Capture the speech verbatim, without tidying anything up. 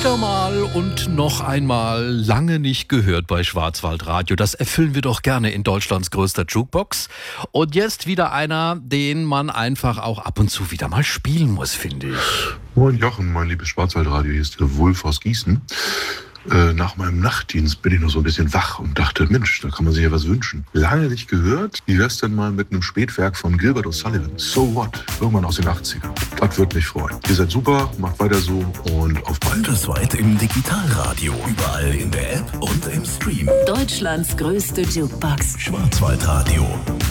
Wieder mal und noch einmal lange nicht gehört bei Schwarzwaldradio. Das erfüllen wir doch gerne in Deutschlands größter Jukebox. Und jetzt wieder einer, den man einfach auch ab und zu wieder mal spielen muss, finde ich. Moin Jochen, mein liebes Schwarzwaldradio, hier ist der Wulf aus Gießen. Äh, nach meinem Nachtdienst bin ich noch so ein bisschen wach und dachte, Mensch, da kann man sich ja was wünschen. Lange nicht gehört. Wie wär's denn mal mit einem Spätwerk von Gilbert O'Sullivan? So What? Irgendwann aus den achtzigern. Das würde mich freuen. Ihr seid super, macht weiter so und auf bald. Bundesweit im Digitalradio, überall in der App und im Stream. Deutschlands größte Jukebox. Schwarzwaldradio.